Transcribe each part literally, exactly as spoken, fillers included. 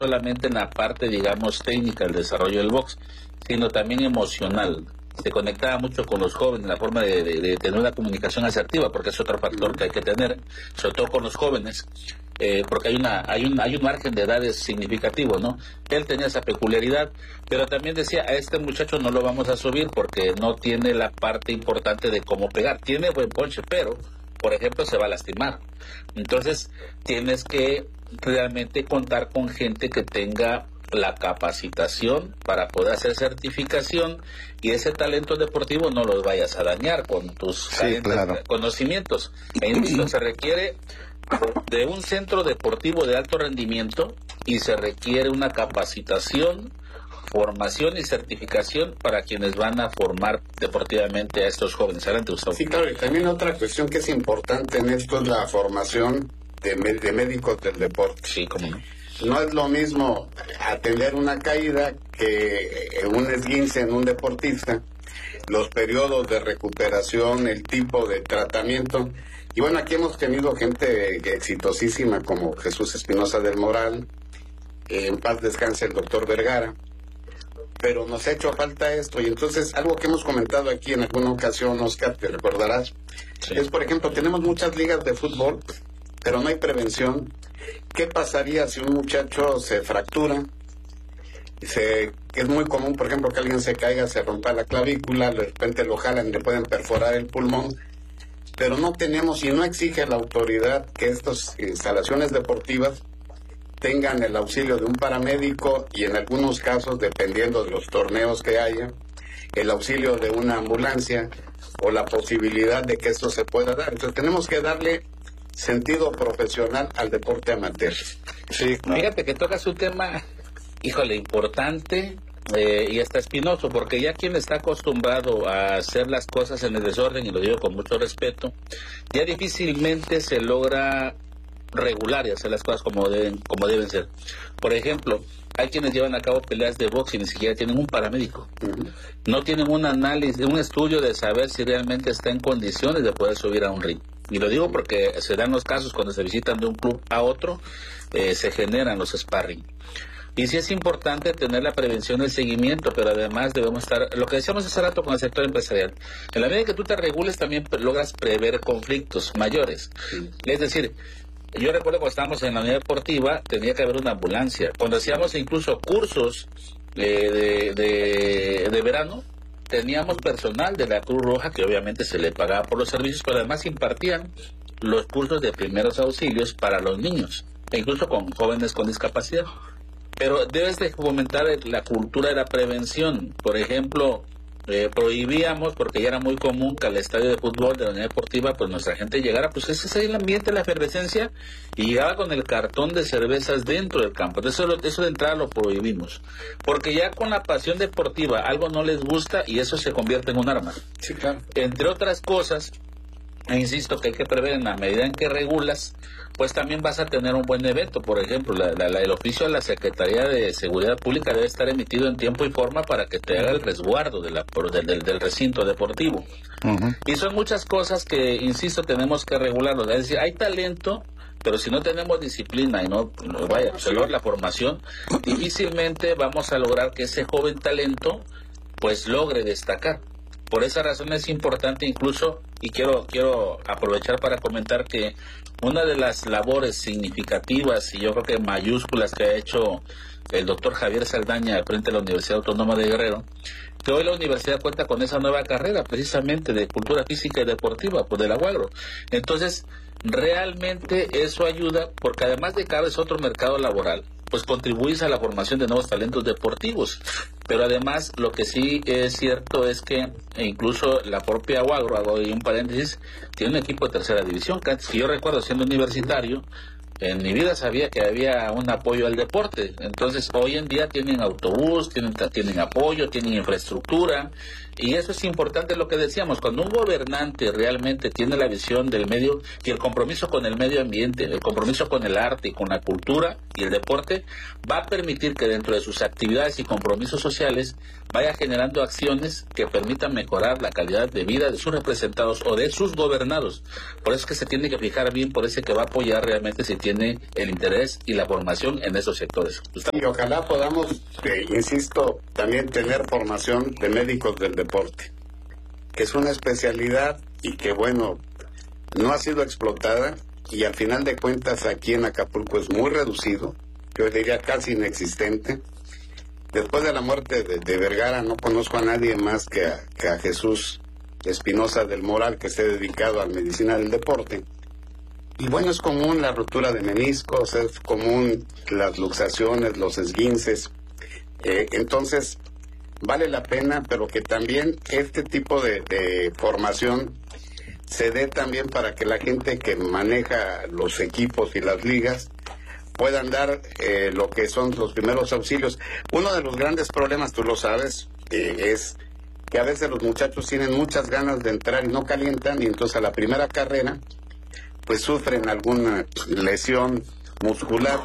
solamente en la parte, digamos, técnica del desarrollo del box, sino también emocional. Se conectaba mucho con los jóvenes, la forma de, de, de tener una comunicación asertiva, porque es otro factor que hay que tener, sobre todo con los jóvenes, eh, porque hay una hay un hay un margen de edades significativo, ¿no? Él tenía esa peculiaridad, pero también decía, a este muchacho no lo vamos a subir porque no tiene la parte importante de cómo pegar. Tiene buen ponche, pero, por ejemplo, se va a lastimar. Entonces, tienes que realmente contar con gente que tenga la capacitación para poder hacer certificación y ese talento deportivo no los vayas a dañar con tus sí, claro. conocimientos. Eso se requiere de un centro deportivo de alto rendimiento y se requiere una capacitación, formación y certificación para quienes van a formar deportivamente a estos jóvenes. Adelante, Gustavo. Sí, claro, y también otra cuestión que es importante en esto es la formación de, de médicos del deporte. Sí, cómo no. No es lo mismo atender una caída que un esguince en un deportista, los periodos de recuperación, el tipo de tratamiento. Y bueno, aquí hemos tenido gente exitosísima como Jesús Espinosa del Moral, eh, en paz descanse el doctor Vergara, pero nos ha hecho falta esto. Y entonces algo que hemos comentado aquí en alguna ocasión, Oscar, te recordarás, sí. Es por ejemplo, tenemos muchas ligas de fútbol, pero no hay prevención. ¿Qué pasaría si un muchacho se fractura? Se, es muy común, por ejemplo, que alguien se caiga, se rompa la clavícula, de repente lo jalan, le pueden perforar el pulmón, pero no tenemos y no exige la autoridad que estas instalaciones deportivas tengan el auxilio de un paramédico y en algunos casos, dependiendo de los torneos que haya, el auxilio de una ambulancia o la posibilidad de que esto se pueda dar. Entonces tenemos que darle sentido profesional al deporte amateur. Sí, claro. Fíjate que tocas un tema, híjole, importante eh, y hasta espinoso, porque ya quien está acostumbrado a hacer las cosas en el desorden, y lo digo con mucho respeto, ya difícilmente se logra regular y hacer las cosas como deben, como deben ser. Por ejemplo, hay quienes llevan a cabo peleas de box y ni siquiera tienen un paramédico. Uh-huh. No tienen un análisis, un estudio de saber si realmente está en condiciones de poder subir a un ring. Y lo digo porque se dan los casos cuando se visitan de un club a otro, eh, se generan los sparring. Y sí es importante tener la prevención y el seguimiento, pero además debemos estar, lo que decíamos hace rato con el sector empresarial, en la medida que tú te regules también logras prever conflictos mayores. Sí. Es decir, yo recuerdo cuando estábamos en la unidad deportiva, tenía que haber una ambulancia. Cuando hacíamos incluso cursos eh, de, de, de verano, teníamos personal de la Cruz Roja que obviamente se le pagaba por los servicios, pero además impartían los cursos de primeros auxilios para los niños, e incluso con jóvenes con discapacidad. Pero debes de fomentar la cultura de la prevención. Por ejemplo, eh, prohibíamos, porque ya era muy común que al estadio de fútbol de la unidad deportiva, pues nuestra gente llegara, pues ese es el ambiente, la efervescencia, y llegaba con el cartón de cervezas dentro del campo. Entonces eso, eso de entrada lo prohibimos, porque ya con la pasión deportiva algo no les gusta y eso se convierte en un arma. Sí, claro. Entre otras cosas, e insisto que hay que prever en la medida en que regulas, pues también vas a tener un buen evento. Por ejemplo, la, la, la, el oficio de la Secretaría de Seguridad Pública debe estar emitido en tiempo y forma para que te haga el resguardo de la, del, del, del recinto deportivo. Uh-huh. Y son muchas cosas que, insisto, tenemos que regularlo. Es decir, hay talento, pero si no tenemos disciplina y no, no vaya, pues, la formación, difícilmente vamos a lograr que ese joven talento pues logre destacar. Por esa razón es importante incluso, y quiero quiero aprovechar para comentar que una de las labores significativas y yo creo que mayúsculas que ha hecho el doctor Javier Saldaña frente a la Universidad Autónoma de Guerrero, que hoy la universidad cuenta con esa nueva carrera precisamente de cultura física y deportiva, pues de la UAGRO. Entonces, realmente eso ayuda porque además de que abres otro mercado laboral, pues contribuís a la formación de nuevos talentos deportivos. Pero además lo que sí es cierto es que incluso la propia UAGRO, hago ahí un paréntesis, tiene un equipo de tercera división, que antes, que yo recuerdo siendo universitario, en mi vida sabía que había un apoyo al deporte. Entonces hoy en día tienen autobús, tienen, tienen apoyo, tienen infraestructura, y eso es importante lo que decíamos, cuando un gobernante realmente tiene la visión del medio y el compromiso con el medio ambiente, el compromiso con el arte y con la cultura y el deporte, va a permitir que dentro de sus actividades y compromisos sociales vaya generando acciones que permitan mejorar la calidad de vida de sus representados o de sus gobernados. Por eso es que se tiene que fijar bien por ese que va a apoyar realmente si tiene el interés y la formación en esos sectores. Y ojalá podamos, eh, insisto, también tener formación de médicos del deporte, que es una especialidad y que, bueno, no ha sido explotada y al final de cuentas aquí en Acapulco es muy reducido, yo diría casi inexistente. Después de la muerte de, de Vergara no conozco a nadie más que a, que a Jesús Espinosa del Moral que esté dedicado a la medicina del deporte. Y bueno, es común la ruptura de meniscos, es común las luxaciones, los esguinces. Eh, entonces, vale la pena, pero que también este tipo de, de formación se dé también para que la gente que maneja los equipos y las ligas puedan dar eh, lo que son los primeros auxilios. Uno de los grandes problemas, tú lo sabes, eh, es que a veces los muchachos tienen muchas ganas de entrar y no calientan, y entonces a la primera carrera pues sufren alguna lesión muscular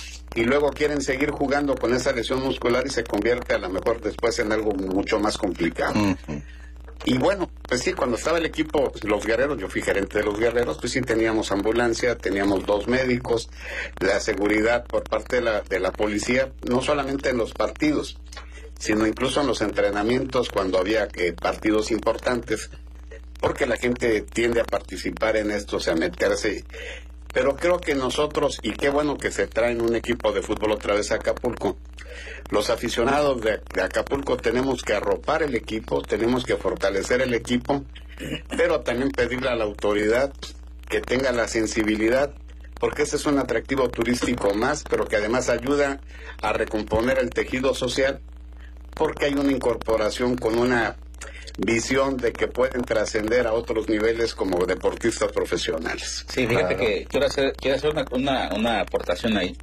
y luego quieren seguir jugando con esa lesión muscular y se convierte a lo mejor después en algo mucho más complicado. Uh-huh. Y bueno, pues sí, cuando estaba el equipo, los Guerreros, yo fui gerente de los Guerreros, pues sí teníamos ambulancia, teníamos dos médicos, la seguridad por parte de la, de la policía, no solamente en los partidos, sino incluso en los entrenamientos cuando había eh, partidos importantes, porque la gente tiende a participar en esto, o sea, a meterse. Pero creo que nosotros, y qué bueno que se traen un equipo de fútbol otra vez a Acapulco, los aficionados de, de Acapulco tenemos que arropar el equipo, tenemos que fortalecer el equipo, pero también pedirle a la autoridad que tenga la sensibilidad, porque ese es un atractivo turístico más, pero que además ayuda a recomponer el tejido social, porque hay una incorporación con una visión de que pueden trascender a otros niveles como deportistas profesionales. Sí, fíjate claro. que quiero hacer, quiero hacer una, una, una aportación ahí.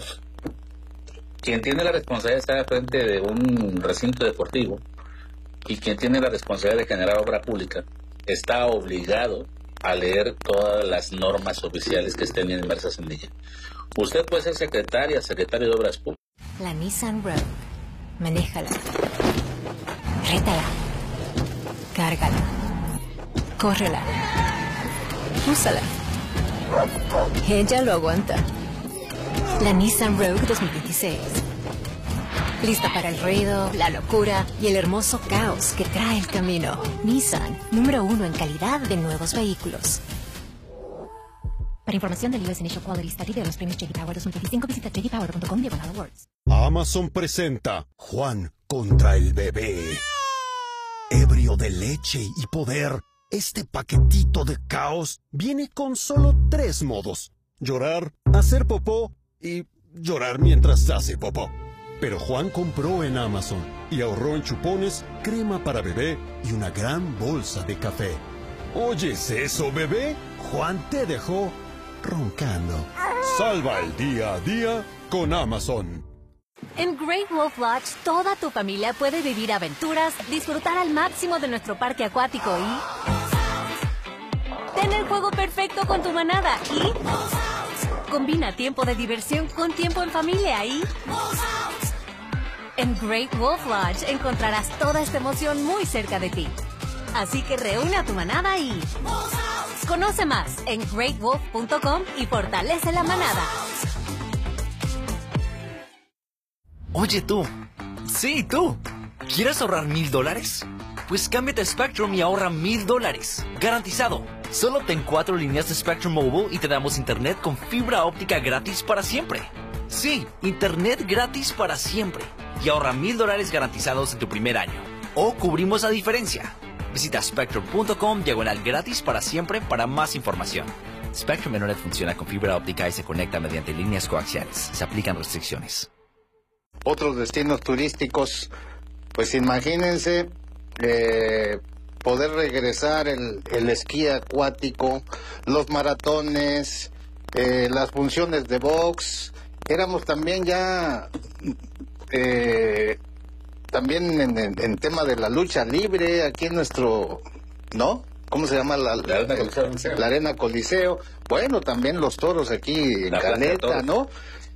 Quien tiene la responsabilidad de estar al frente de un recinto deportivo y quien tiene la responsabilidad de generar obra pública está obligado a leer todas las normas oficiales que estén inmersas en ella. Usted puede ser secretaria, secretario de Obras Públicas. La Nissan Rogue. Manéjala. Rétala. Cárgala. Córrela. Úsala. Ella lo aguanta. La Nissan Rogue dos mil veintiséis. Lista para el ruido, la locura y el hermoso caos que trae el camino. Nissan, número uno en calidad de nuevos vehículos. Para información del U S Initial Quality Study de los premios J D Power dos mil veinticinco, visita j d power punto com diagonal awards. Amazon presenta Juan contra el bebé. Ebrio de leche y poder, este paquetito de caos viene con solo tres modos: llorar, hacer popó y llorar mientras hace popó. Pero Juan compró en Amazon y ahorró en chupones, crema para bebé y una gran bolsa de café. ¿Oyes eso, bebé? Juan te dejó roncando. Salva el día a día con Amazon. En Great Wolf Lodge, toda tu familia puede vivir aventuras, disfrutar al máximo de nuestro parque acuático y tener el juego perfecto con tu manada y combina tiempo de diversión con tiempo en familia y en Great Wolf Lodge encontrarás toda esta emoción muy cerca de ti. Así que reúne a tu manada y conoce más en great wolf punto com y fortalece la manada. Oye tú, sí tú, ¿quieres ahorrar mil dólares? Pues cámbiate a Spectrum y ahorra mil dólares, garantizado. Solo ten cuatro líneas de Spectrum Mobile y te damos internet con fibra óptica gratis para siempre. Sí, internet gratis para siempre. Y ahorra mil dólares garantizados en tu primer año. O cubrimos la diferencia. Visita spectrum punto com diagonal gratis para siempre para más información. Spectrum Internet funciona con fibra óptica y se conecta mediante líneas coaxiales. Se aplican restricciones. Otros destinos turísticos, pues imagínense eh, poder regresar el, el esquí acuático, los maratones, eh, las funciones de box. Éramos también ya eh, también en, en, en tema de la lucha libre aquí en nuestro, ¿no? ¿Cómo se llama? La, la, la, Coliseo, la Arena Coliseo. Bueno, también los toros aquí en Caleta, ¿no?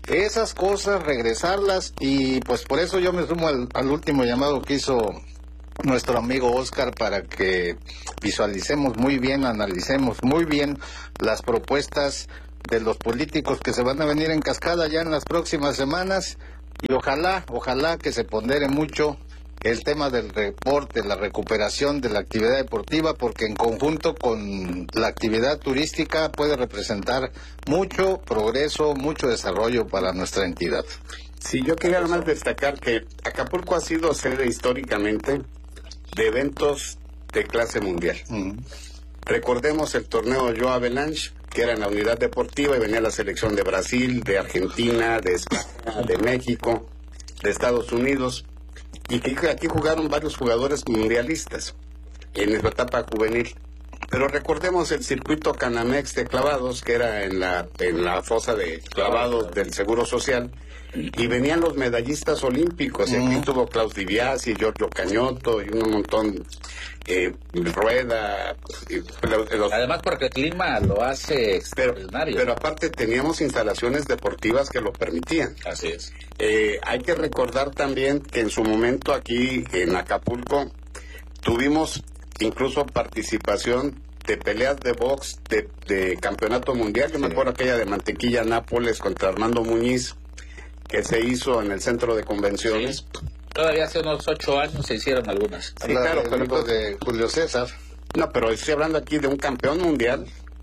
Esas cosas, regresarlas, y pues por eso yo me sumo al, al último llamado que hizo nuestro amigo Oscar para que visualicemos muy bien, analicemos muy bien las propuestas de los políticos que se van a venir en cascada ya en las próximas semanas, y ojalá, ojalá que se pondere mucho el tema del reporte, la recuperación de la actividad deportiva, porque en conjunto con la actividad turística puede representar mucho progreso, mucho desarrollo para nuestra entidad. Sí, yo quería además destacar que Acapulco ha sido sede históricamente de eventos de clase mundial. Mm. Recordemos el torneo Joe Avalanche, que era en la unidad deportiva, y venía la selección de Brasil, de Argentina, de España, de México, de Estados Unidos, y que aquí jugaron varios jugadores mundialistas en su etapa juvenil. Pero recordemos el circuito Canamex de clavados, que era en la, en la fosa de clavados del Seguro Social, y venían los medallistas olímpicos, y aquí tuvo Klaus Di Biasi, Giorgio Cañoto y un montón, eh, Rueda. Y los, los... Además porque el clima lo hace extraordinario. Pero, pero aparte teníamos instalaciones deportivas que lo permitían. Así es. Eh, hay que recordar también que en su momento aquí en Acapulco tuvimos incluso participación de peleas de box de, de campeonato mundial. Yo sí. me acuerdo aquella de Mantequilla Nápoles contra Armando Muñiz, que se hizo en el centro de convenciones. Sí. Todavía hace unos ocho años se hicieron algunas. Sí, claro, pero de Julio César. No, pero estoy hablando aquí de un campeón mundial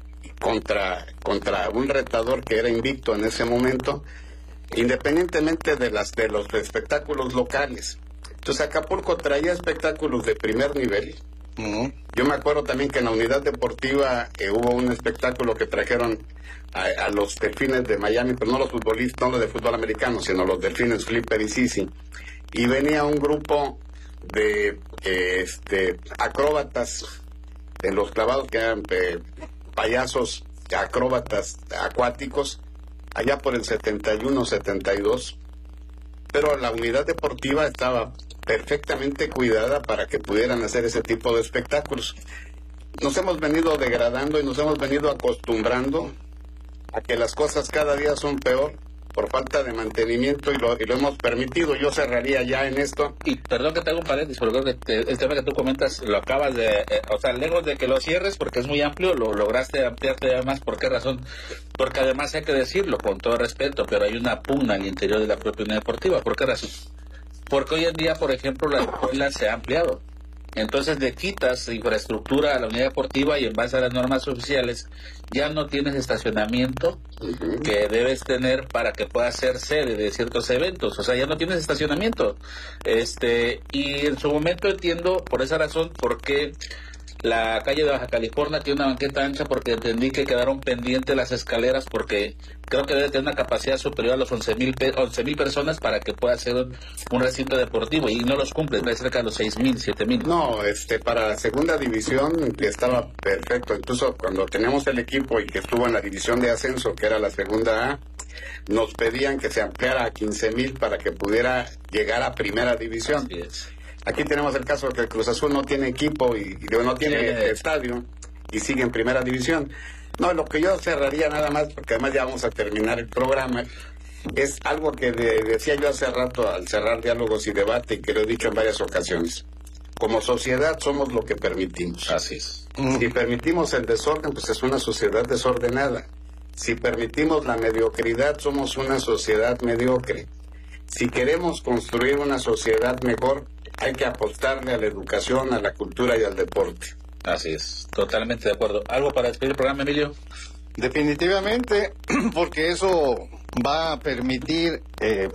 contra, contra un retador que era invicto en ese momento, independientemente de las de los espectáculos locales. Entonces Acapulco traía espectáculos de primer nivel. Uh-huh. Yo me acuerdo también que en la unidad deportiva eh, hubo un espectáculo que trajeron a, a los Delfines de Miami, pero no los futbolistas, no los de fútbol americano, sino los Delfines Flipper y Sisi. Y venía un grupo de eh, este, acróbatas en los clavados, que eran eh, payasos acróbatas acuáticos, allá por el setenta y uno, setenta y dos. Pero la unidad deportiva estaba perfectamente cuidada para que pudieran hacer ese tipo de espectáculos. Nos hemos venido degradando y nos hemos venido acostumbrando a que las cosas cada día son peor por falta de mantenimiento, y lo, y lo hemos permitido. Yo cerraría ya en esto. Y perdón que te haga un paréntesis, porque creo que te, el tema que tú comentas lo acabas de, eh, o sea, lejos de que lo cierres porque es muy amplio, lo lograste ampliarte además. ¿Por qué razón? Porque además hay que decirlo con todo respeto, pero hay una pugna al interior de la propia unidad deportiva. ¿Por qué razón? Porque hoy en día, por ejemplo, la escuela se ha ampliado. Entonces le quitas infraestructura a la unidad deportiva y en base a las normas oficiales ya no tienes estacionamiento que debes tener para que puedas ser sede de ciertos eventos. O sea, ya no tienes estacionamiento. Este, y en su momento entiendo por esa razón por qué la calle de Baja California tiene una banqueta ancha, porque entendí que quedaron pendientes las escaleras, porque creo que debe tener una capacidad superior a los once mil personas para que pueda ser un, un recinto deportivo, y no los cumple, debe cerca de los seis mil, siete mil. No, este, para la segunda división estaba perfecto. Incluso cuando teníamos el equipo y que estuvo en la división de ascenso, que era la segunda A, nos pedían que se ampliara a quince mil para que pudiera llegar a primera división. Así es. Aquí tenemos el caso de que el Cruz Azul no tiene equipo y, y no tiene sí. estadio y sigue en primera división. No, lo que yo cerraría nada más, porque además ya vamos a terminar el programa, es algo que de, decía yo hace rato al cerrar Diálogos y Debate, y que lo he dicho en varias ocasiones. Como sociedad somos lo que permitimos. Así es. Si permitimos el desorden, pues es una sociedad desordenada. Si permitimos la mediocridad, somos una sociedad mediocre. Si queremos construir una sociedad mejor, hay que apostarle a la educación, a la cultura y al deporte. Así es, totalmente de acuerdo. ¿Algo para despedir el programa, Emilio? Definitivamente, porque eso va a permitir eh,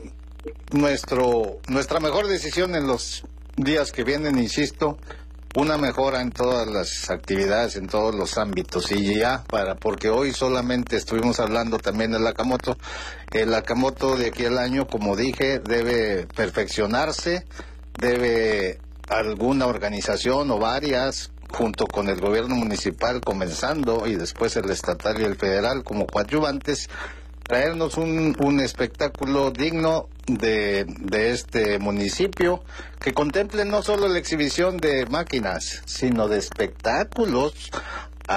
nuestro nuestra mejor decisión en los días que vienen, insisto, una mejora en todas las actividades, en todos los ámbitos. Y ya, para porque hoy solamente estuvimos hablando también del Lakamoto. El Lakamoto de aquí al año, como dije, debe perfeccionarse. Debe alguna organización o varias, junto con el gobierno municipal comenzando, y después el estatal y el federal como coadyuvantes, traernos un, un espectáculo digno de, de este municipio, que contemple no solo la exhibición de máquinas, sino de espectáculos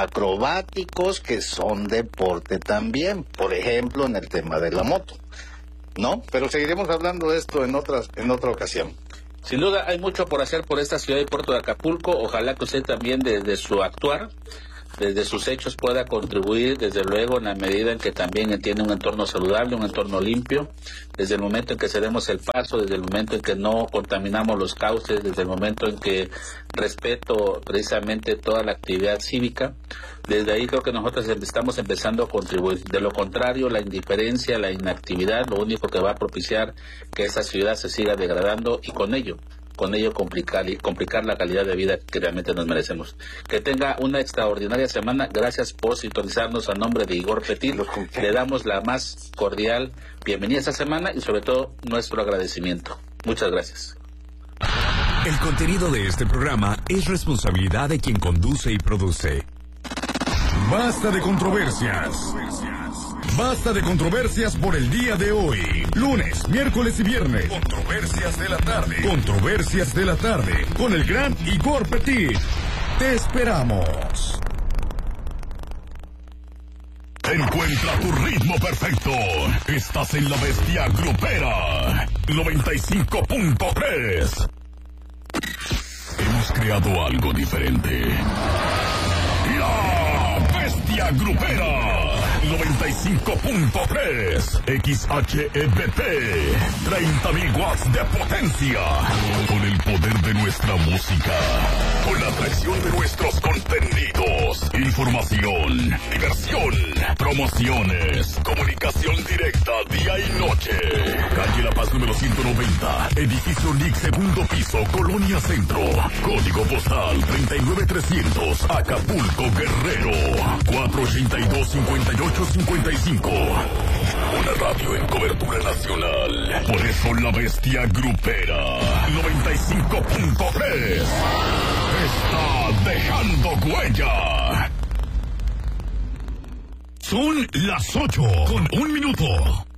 acrobáticos que son deporte también, por ejemplo en el tema de la moto. ¿no? Pero seguiremos hablando de esto en otras, en otra ocasión. Sin duda hay mucho por hacer por esta ciudad y puerto de Acapulco. Ojalá que usted también desde su actuar, desde sus hechos, pueda contribuir, desde luego, en la medida en que también tiene un entorno saludable, un entorno limpio, desde el momento en que cedemos el paso, desde el momento en que no contaminamos los cauces, desde el momento en que respeto precisamente toda la actividad cívica. Desde ahí creo que nosotros estamos empezando a contribuir. De lo contrario, la indiferencia, la inactividad, lo único que va a propiciar que esa ciudad se siga degradando y con ello con ello complicar y complicar la calidad de vida que realmente nos merecemos. Que tenga una extraordinaria semana. Gracias por sintonizarnos. A nombre de Igor Petit, le damos la más cordial bienvenida esta semana y sobre todo nuestro agradecimiento. Muchas gracias. El contenido de este programa es responsabilidad de quien conduce y produce. Basta de controversias. Basta de controversias por el día de hoy. Lunes, miércoles y viernes. Controversias de la tarde. Controversias de la tarde. Con el gran Igor Petit. Te esperamos. Encuentra tu ritmo perfecto. Estás en la bestia grupera. noventa y cinco punto tres. Hemos creado algo diferente. La bestia grupera. noventa y cinco punto tres X H E B P, treinta mil watts de potencia, con el poder de nuestra música, con la atracción de nuestros contenidos, información, diversión, promociones, comunicación directa día y noche. Calle La Paz número ciento noventa, edificio N I C, segundo piso, Colonia Centro, código postal treinta y nueve trescientos, Acapulco, Guerrero, cuatro ochenta y dos, cincuenta y ocho cincuenta y cinco. Una radio en cobertura nacional. Por eso la bestia grupera noventa y cinco punto tres está dejando huella. Son las ocho con un minuto.